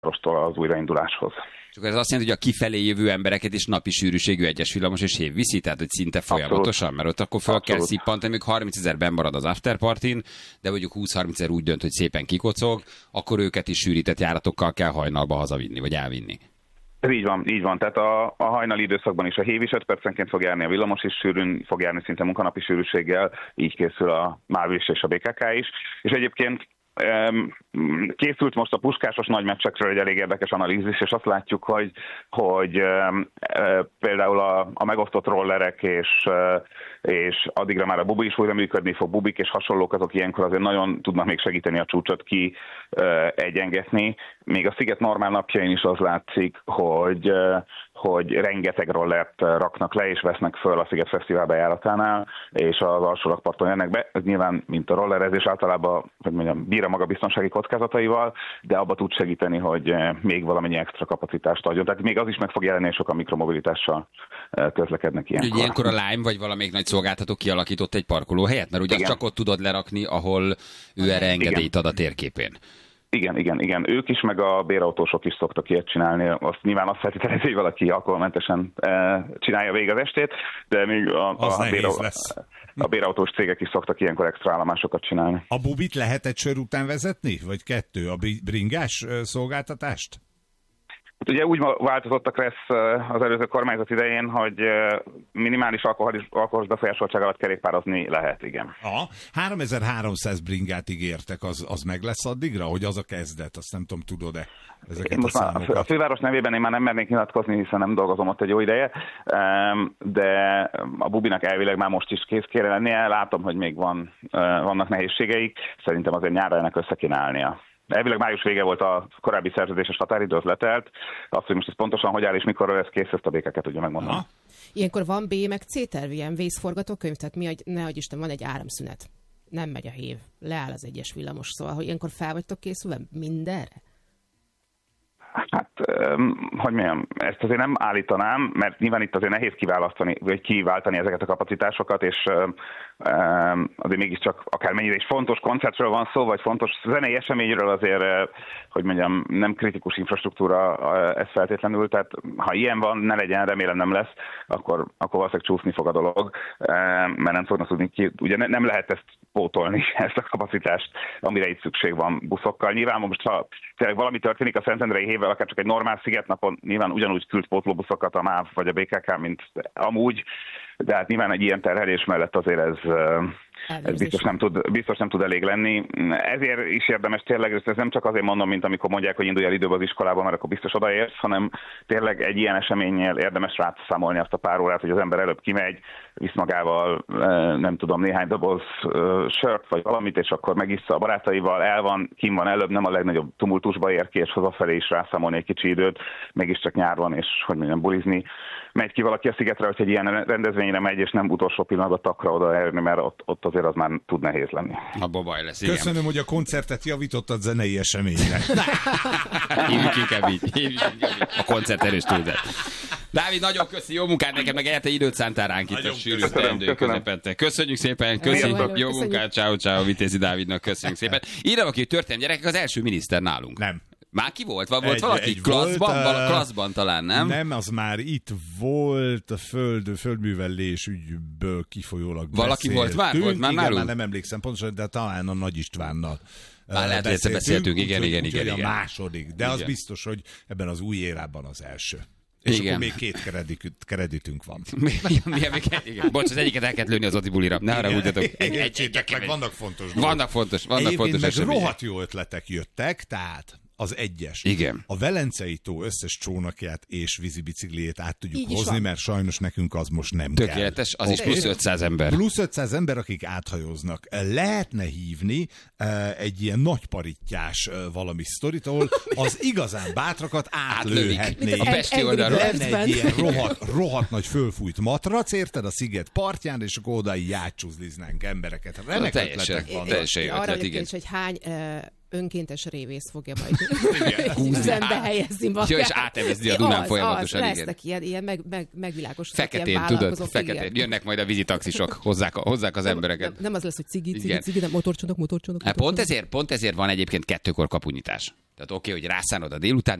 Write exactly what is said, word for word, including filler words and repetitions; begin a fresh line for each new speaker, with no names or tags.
fővárostól az újrainduláshoz.
Csak ez azt jelenti, hogy a kifelé jövő embereket is napi sűrűségű egyes villamos és hév viszi, tehát hogy szinte folyamatosan, Abszolút. Mert ott akkor fel Abszolút. kell szippantani, még harmincezer benn marad az afterpartin, de mondjuk húsz-harmincezer úgy dönt, hogy szépen kikocog, akkor őket is sűrített járatokkal kell hajnalba hazavinni, vagy elvinni.
Ez így van, így van. Tehát a, a hajnali időszakban is a hév is öt percenként fog járni, a villamos is sűrűn fog járni szinte munkanapi sűrűséggel, így készül a MÁV is és a bé ká ká is. És egyébként készült most a puskásos nagy meccsekről egy elég érdekes analízis, és azt látjuk, hogy, hogy e, például a, a megosztott rollerek és, e, és addigra már a bubi is újra működni fog, bubik és hasonlók, azok ilyenkor azért nagyon tudnak még segíteni a csúcsot ki e, egyengetni. Még a Sziget normál napjain is az látszik, hogy, e, hogy rengeteg rollert raknak le és vesznek föl a Sziget Fesztivál bejáratánál, és az alsólagparton jönnek be. Ez nyilván, mint a rollerezés, általában, hogy mondjam, bír a maga biztonsági kockázataival, de abba tud segíteni, hogy még valamennyi extra kapacitást adjon. Tehát még az is meg fog jelenni, és sokan mikromobilitással közlekednek ilyenkor.
Ilyenkor a Lime vagy valamelyik nagy szolgáltató kialakított egy parkolóhelyet? Mert ugye azt csak ott tudod lerakni, ahol ő erre engedélyt ad a térképén.
Igen, igen, igen. Ők is, meg a bérautósok is szoktak ilyet csinálni. Azt nyilván azt feltételezi, hogy valaki alkoholmentesen e, csinálja végig az estét, de még a, a, a, béra, a bérautós cégek is szoktak ilyenkor extra állomásokat csinálni.
A bubit lehet egy sör után vezetni? Vagy kettő? A bringás szolgáltatást?
Hát ugye úgy változottak lesz az előző kormányzat idején, hogy minimális alkoholis, alkoholos befolyásoltság alatt kerékpározni lehet, igen.
Aha, háromezer-háromszáz bringát ígértek, az, az meg lesz addigra, hogy az a kezdet, azt nem tudom, tudod-e ezeket
most
a számokat?
A főváros nevében én már nem mernék nyilatkozni, hiszen nem dolgozom ott egy jó ideje, de a bubinak elvileg már most is kész kéne lennie, látom, hogy még van, vannak nehézségeik, szerintem azért nyárra ennek össze kéne állnia. Elvileg május vége volt a korábbi szerződéses határidő, az letelt. Azt, hogy most ez pontosan hogy áll és mikor lesz kész, ezt a bé ká ká tudja megmondani.
Aha. Ilyenkor van B meg C terv, ilyen vészforgatókönyv, tehát mi, ne adj Isten, van egy áramszünet. Nem megy a hév, leáll az egyes villamos, szóval, hogy ilyenkor fel vagytok készülve mindenre?
Hát, hogy mondjam, ezt azért nem állítanám, mert nyilván itt azért nehéz kiválasztani, vagy kiváltani ezeket a kapacitásokat, és azért mégiscsak akármennyire is fontos koncertről van szó, vagy fontos zenei eseményről azért, hogy mondjam, nem kritikus infrastruktúra ez feltétlenül, tehát ha ilyen van, ne legyen, remélem nem lesz, akkor, akkor valószínűleg csúszni fog a dolog, mert nem fognak tudni ki, ugye nem lehet ezt pótolni, ezt a kapacitást, amire itt szükség van buszokkal. Nyilván most, ha tényleg valami történik a Szentendrei hévvel, akár csak egy normál szigetnapon, nyilván ugyanúgy küld pótlóbuszokat a MÁV vagy a bé ká ká, mint amúgy, de hát nyilván egy ilyen terhelés mellett azért ez, ez biztos, nem tud, biztos nem tud elég lenni. Ezért is érdemes tényleg, ez nem csak azért mondom, mint amikor mondják, hogy indulj el időbe az iskolába, mert akkor biztos odaérsz, hanem tényleg egy ilyen eseménynél érdemes rászámolni azt a pár órát, hogy az ember előbb kimegy, visz magával, nem tudom, néhány doboz sört vagy valamit, és akkor megissza a barátaival, el van, kim van előbb, nem a legnagyobb tumultusba ér ki, és hazafelé is rászámolni egy kicsi időt, mégiscsak nyár van, és hogy mondjam, bulizni. Megy ki valaki a szigetre, hogy egy ilyen rendezvényre megy, és nem utolsó pillanatban takra oda elérni, mert ott, ott azért az már tud nehéz lenni.
Abba baj lesz, igen.
Köszönöm, hogy a koncertet javítottad zenei eseményre.
Hívjuk inkább így. Hívjuk inkább így. A koncert erős túlzat. Dávid, nagyon köszi, jó munkát neked, meg érte időt szántál ránk itt a sűrű teendő közepette. Köszönjük szépen, köszönjük, jó munkát, ciao, ciao, Vitézi Dávidnak, köszönjük szépen. Írtam, aki történelmi gyerekek, az első miniszter nálunk.
Nem.
Már ki volt? Volt egy, valaki
egy
klasszban?
volt,
Vala, klasszban talán, nem?
Nem, az már itt volt a föld, földművelés ügyből kifolyólag
valaki
beszéltünk.
volt már? Volt már
igen,
nálunk?
már nem emlékszem pontosan, de talán a Nagy Istvánnal.
Már lehet, hogy egyszer beszéltünk, igen, igen, igen, igen.
A második, de igen. Az biztos, hogy ebben az új érában az első. És
igen.
akkor még két kredit, kreditünk van.
Milyen még igen. Bocs, az egyiket el kellett lőni az Oti bulira. Ne arra mutatok.
Egysétek meg, vannak fontos dolgok.
Vannak fontos, vannak
Egyébként
fontos
meg
események.
rohadt jó ötletek jöttek, tehát az egyes.
Igen.
A Velencei tó összes csónakját és vízibicikliét át tudjuk
Így
hozni, mert sajnos nekünk az most nem
tökéletes,
kell.
az is plusz ötszáz ember.
Plusz ötszáz ember, akik áthajóznak. Lehetne hívni uh, egy ilyen nagyparittyás uh, valami sztoritól, az igazán bátrakat átlőhetné.
A pesti oldalról.
Lenne egy ilyen rohadt, rohadt nagy fölfújt matrac, érted, a sziget partján, és akkor oda így átcsúzliznánk embereket. Remek ötletek van.
Teljesen jó
arra
ötlet,
igen.
igen.
hogy hány uh, önkéntes révész fogja majd üzembe helyezni magát.
Jó, és átevezni a Dunán
az,
folyamatosan.
Az,
igen.
lesznek ilyen, ilyen meg, meg, megvilágosított
feketén, tudod, feketén. Jönnek majd a vízitaxisok, hozzák, hozzák az embereket.
Nem, nem az lesz, hogy cigi, cigi, cigi, nem motorcsónak, motorcsónak.
Hát pont ezért, pont ezért van egyébként kettőkor kapunyitás. Tehát oké, okay, hogy rászánod a délután,